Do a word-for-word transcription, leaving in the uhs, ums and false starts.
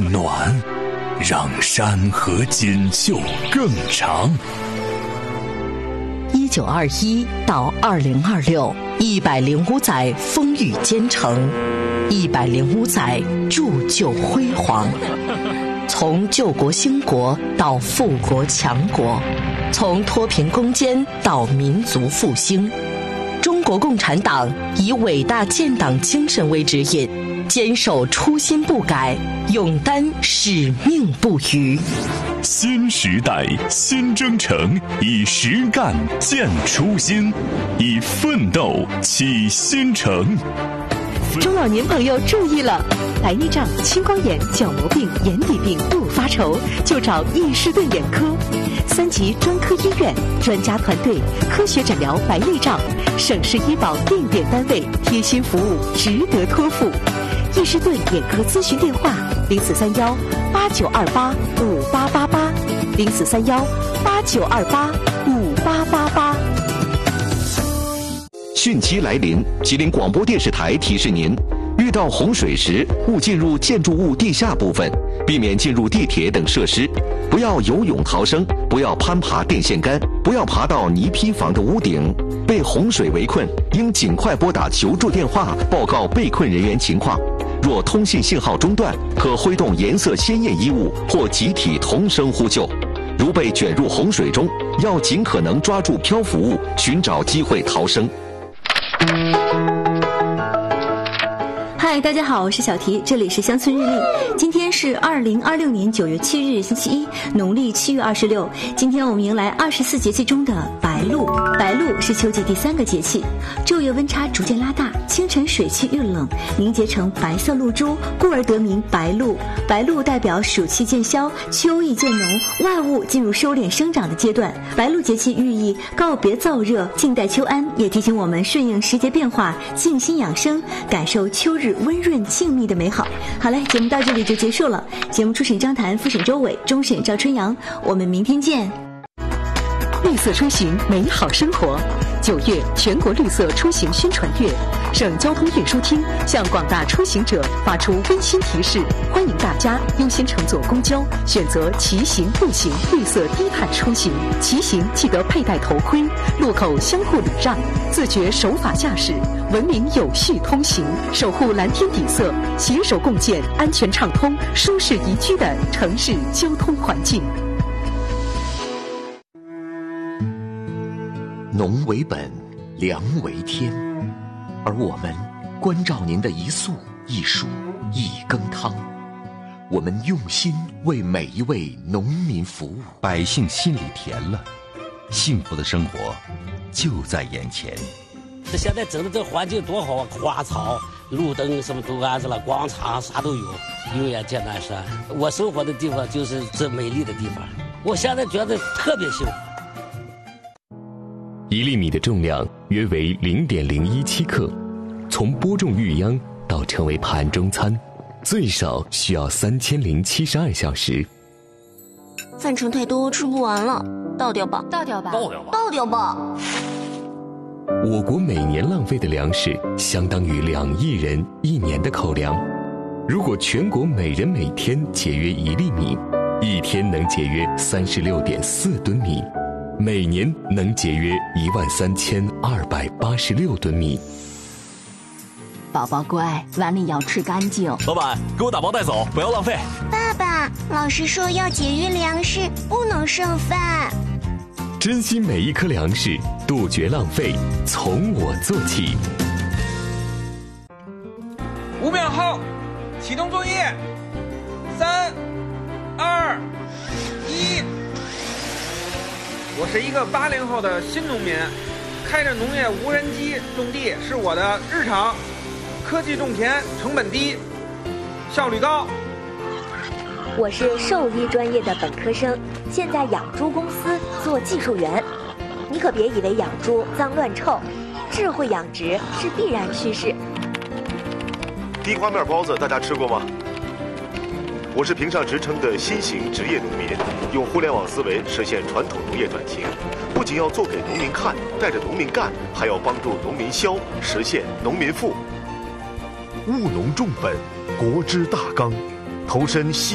暖，让山河锦绣更长。 一九二一到二零二六，一百零五载风雨兼程，一百零五载铸就辉煌。从救国兴国到富国强国，从脱贫攻坚到民族复兴，中国共产党以伟大建党精神为指引，坚守初心不改，勇担使命不渝。 新时代新征程，以实干建初心，以奋斗启新城。 中老年朋友注意了，白内障、青光眼、角膜病、眼底病不发愁，就找易士顿眼科。三级专科医院，专家团队，科学诊疗白内障，省市医保定点单位，贴心服务，值得托付。易士顿眼科咨询电话：零四三幺八九二八五八八八，零四三幺八九二八五八八八。 汛期来临，吉林广播电视台提示您：遇到洪水时，勿进入建筑物地下部分，避免进入地铁等设施，不要游泳逃生，不要攀爬电线杆，不要爬到泥坯房的屋顶。被洪水围困，应尽快拨打求助电话，报告被困人员情况。若通信信号中断，可挥动颜色鲜艳衣物或集体同声呼救。如被卷入洪水中，要尽可能抓住漂浮物，寻找机会逃生。 嗨，大家好，我是小提，这里是乡村日历。今天是二零二六年九月七日，星期一，农历七月二十六。今天我们迎来二十四节气中的白露。白露是秋季第三个节气，昼夜温差逐渐拉大，清晨水汽遇冷，凝结成白色露珠，故而得名白露。白露代表暑气渐消，秋意渐浓，万物进入收敛生长的阶段。白露节气寓意告别燥热，静待秋安，也提醒我们顺应时节变化，静心养生，感受秋日温润静谧的美好。好嘞，节目到这里就结束了。节目初审张谭，复审周伟，终审赵春阳。我们明天见。 绿色出行，美好生活。九月全国绿色出行宣传月，省交通运输厅向广大出行者发出温馨提示，欢迎大家优先乘坐公交，选择骑行、步行绿色低碳出行。骑行记得佩戴头盔，路口相互礼让，自觉守法驾驶，文明有序通行，守护蓝天底色，携手共建安全畅通、舒适宜居的城市交通环境。 农为本，粮为天，而我们关照您的一粟一黍一羹汤，我们用心为每一位农民服务， 百姓心里甜了，幸福的生活就在眼前。 现在整的这环境多好啊，花草、路灯什么都安置了，广场啥都有，永远见南山。我生活的地方就是这美丽的地方，我现在觉得特别幸福。 一粒米的重量约为零点零一七克，从播种育秧到成为盘中餐，最少需要三千零七十二小时。 饭盛太多，吃不完了，倒掉吧， 倒掉吧， 倒掉吧， 倒掉吧。 我国每年浪费的粮食相当于两亿人一年的口粮。如果全国每人每天节约一粒米，一天能节约三十六点四吨米。每年能节约一万三千二百八十六吨米。 宝宝乖，碗里要吃干净。 老板，给我打包带走，不要浪费。 爸爸，老师说要节约粮食，不能剩饭。 珍惜每一颗粮食，杜绝浪费，从我做起。 五秒后，启动作业。三、二、一。我是一个八零后的新农民，开着农业无人机种地是我的日常。科技种田，成本低，效率高。 我是兽医专业的本科生，现在养猪公司做技术员。你可别以为养猪脏乱臭，智慧养殖是必然趋势。 地瓜面包子大家吃过吗？我是评上职称的新型职业农民，用互联网思维实现传统农业转型，不仅要做给农民看，带着农民干，还要帮助农民消，实现农民富。务农重本，国之大纲，投身细